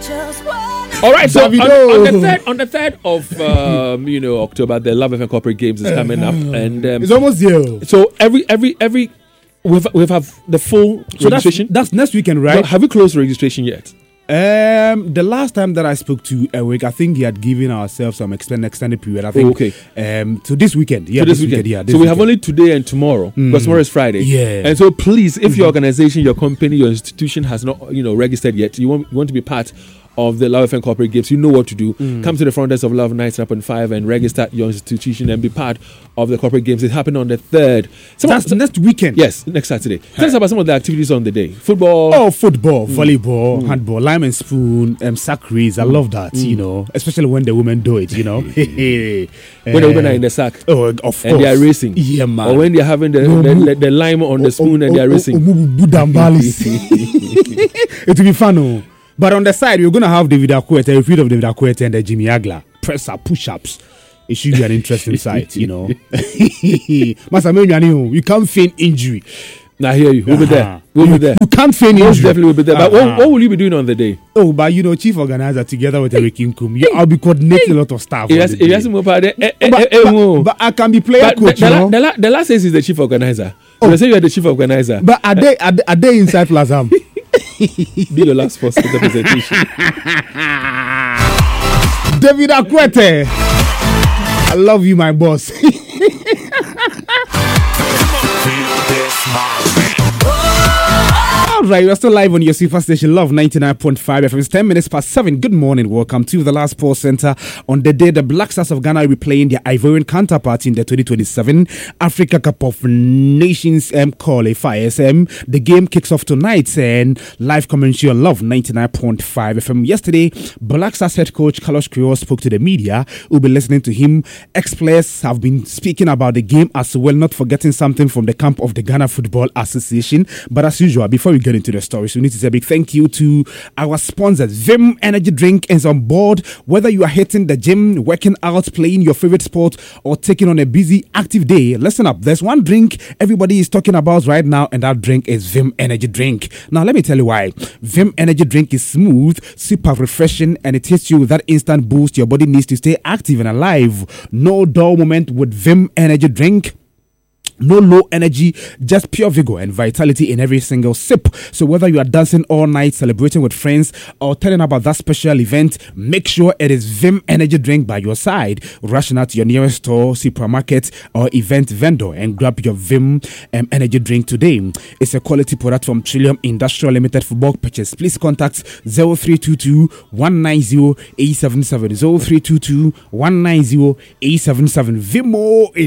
All right, so on the 3rd of October, the Love FM Corporate Games is coming up, and it's almost here. So every we've have the full registration. That's next weekend, right? But have you closed registration yet? The last time that I spoke to Eric, I think he had given ourselves some extended period. I think. Okay. To this weekend. Yeah. This weekend. Yeah. So we have only today and tomorrow because tomorrow is Friday. Yeah. And so please, if your organization, your company, your institution has not registered yet, you want to be part of the Love FM Corporate Games, you know what to do. Come to the front desk of Love 99.5 and register your institution and be part of the Corporate Games. It happened on the 3rd. That's next weekend. Yes, next Saturday. Tell us about some of the activities on the day. Football, volleyball, handball, lime and spoon, sack race. I love that, especially when the women do it, when the women are in the sack. Oh, of course. And they are racing. Yeah, man. Or when they are having the lime on the spoon and they are racing. It will be fun, But on the side, we're going to have David Akwete, a repeat of David Akwete and Jimmy Agla. Presser, push-ups. It should be an interesting sight, You can't feign injury. Now, I hear you. We'll be there. You can't feign injury. Most definitely will be there. But what will you be doing on the day? Oh, but chief organizer together with Eric Inkum. Yeah, I'll be coordinating a lot of stuff. But I can be player coach. The last says he's the chief organizer. They say you are the chief organizer. But are they inside Plazam? Be the last first presentation. David Akwete, I love you, my boss. All right, we're still live on your super station, Love 99.5 FM. It's 10 minutes past 7. Good morning. Welcome to the Last Sports Center. On the day, the Black Stars of Ghana will be playing their Ivorian counterpart in the 2027 Africa Cup of Nations qualifiers. The game kicks off tonight and live commentary on Love 99.5 FM. Yesterday, Black Stars head coach Carlos Queiroz spoke to the media. We'll be listening to him. Ex-players have been speaking about the game as well, not forgetting something from the camp of the Ghana Football Association. But as usual, before we get into the stories, we need to say a big thank you to our sponsors. Vim Energy Drink is on board. Whether you are hitting the gym, working out, playing your favorite sport, or taking on a busy, active day, listen up. There's one drink everybody is talking about right now, and that drink is Vim Energy Drink. Now, let me tell you why. Vim Energy Drink is smooth, super refreshing, and it hits you with that instant boost your body needs to stay active and alive. No dull moment with Vim Energy Drink. No low energy, just pure vigor and vitality in every single sip. So whether you are dancing all night, celebrating with friends, or telling about that special event, make sure it is Vim Energy Drink by your side. Rush out to your nearest store, supermarket, or event vendor and grab your Vim Energy Drink today. It's a quality product from Trillium Industrial Limited. For bulk purchase, please contact 0322 190 877. 0322 190 877. Vimo